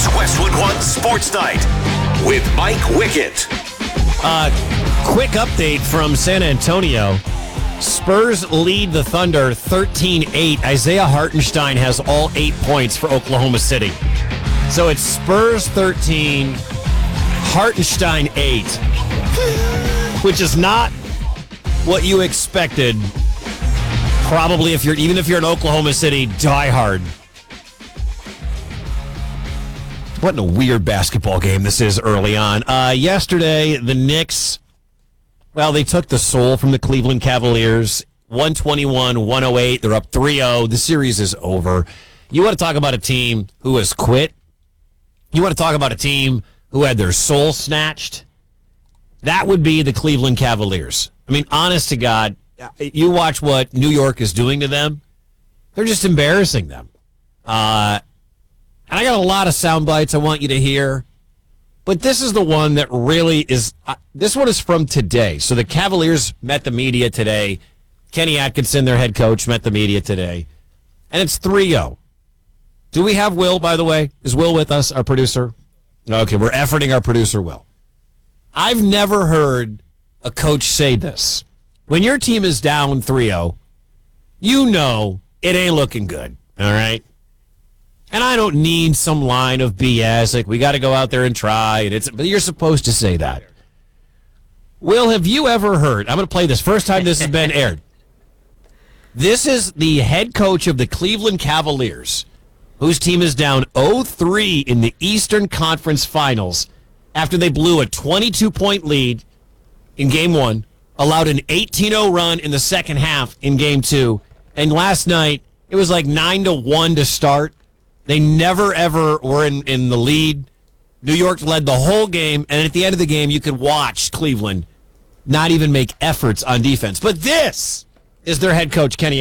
is Westwood One Sports Night with Mike Wickett. Quick update from San Antonio. Spurs lead the Thunder 13-8. Isaiah Hartenstein has all 8 points for Oklahoma City. So it's Spurs 13, Hartenstein 8, which is not what you expected. Probably if you're an Oklahoma City diehard. What a weird basketball game this is early on. Yesterday, the Knicks, well, they took the soul from the Cleveland Cavaliers. 121-108. They're up 3-0. The series is over. You want to talk about a team who has quit? You want to talk about a team who had their soul snatched? That would be the Cleveland Cavaliers. I mean, honest to God, you watch what New York is doing to them. They're just embarrassing them. And I got a lot of sound bites I want you to hear. But this is the one that really is, this one is from today. So the Cavaliers met the media today. Kenny Atkinson, their head coach, met the media today. And it's 3-0. Do we have Will, by the way? Is Will with us, our producer? Okay, we're efforting our producer, Will. I've never heard a coach say this. When your team is down 3-0, you know it ain't looking good, all right? And I don't need some line of BS, like we got to go out there and try. But you're supposed to say that. Will, have you ever heard? I'm going to play this. First time this has been aired. This is the head coach of the Cleveland Cavaliers, whose team is down 0-3 in the Eastern Conference Finals after they blew a 22-point lead in Game 1, allowed an 18-0 run in the second half in Game 2, and last night it was like 9-1 to start. They never, ever were in the lead. New York led the whole game, and at the end of the game, you could watch Cleveland not even make efforts on defense. But this is their head coach, Kenny